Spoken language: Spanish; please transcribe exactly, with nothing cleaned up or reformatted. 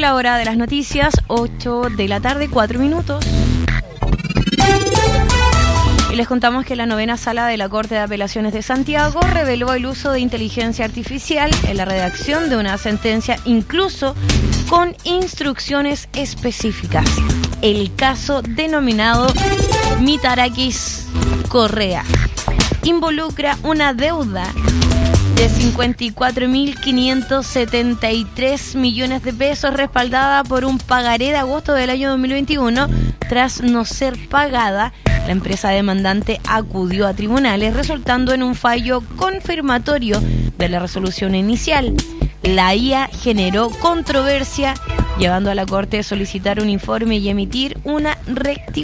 la hora de las noticias, ocho de la tarde, cuatro minutos. Y les contamos que la novena sala de la Corte de Apelaciones de Santiago reveló el uso de inteligencia artificial en la redacción de una sentencia, incluso con instrucciones específicas. El caso denominado Mitarakis Correa involucra una deuda de cincuenta y cuatro mil quinientos setenta y tres millones de pesos respaldada por un pagaré de agosto del año dos mil veintiuno. Tras no ser pagada, la empresa demandante acudió a tribunales, resultando en un fallo confirmatorio de la resolución inicial. La I A generó controversia, llevando a la Corte a solicitar un informe y emitir una rectificación.